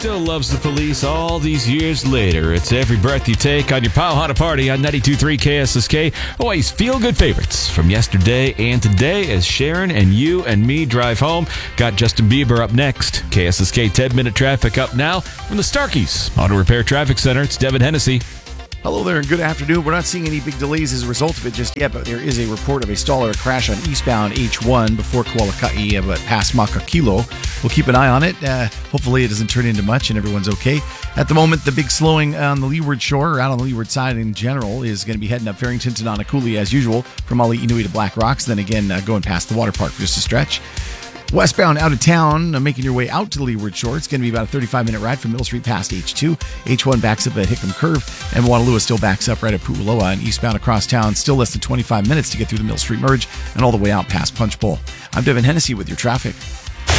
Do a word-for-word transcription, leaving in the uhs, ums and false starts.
Still loves the police all these years later. It's Every Breath You Take on your Powhatan Party on ninety-two point three K S S K. Always feel-good favorites from yesterday and today as Sharon and you and me drive home. Got Justin Bieber up next. K S S K ten-minute traffic up now from the Starkeys Auto Repair Traffic Center. It's Devin Hennessy. Hello there and good afternoon. We're not seeing any big delays as a result of it just yet, but there is a report of a stall or a crash on eastbound H one before Kualaka'i, but past Makakilo. We'll keep an eye on it. Uh, hopefully it doesn't turn into much and everyone's okay. At the moment, the big slowing on the leeward shore, or out on the leeward side in general, is going to be heading up Farrington to Nanakuli as usual, from Ali Inui to Black Rocks, then again uh, going past the water park for just a stretch. Westbound out of town, uh, making your way out to the leeward shore. It's going to be about a thirty-five minute ride from Mill Street past H two. H one backs up at Hickam Curve, and Wanalua still backs up right at Puuloa. And eastbound across town, still less than twenty-five minutes to get through the Mill Street merge and all the way out past Punch Bowl. I'm Devin Hennessy with your traffic.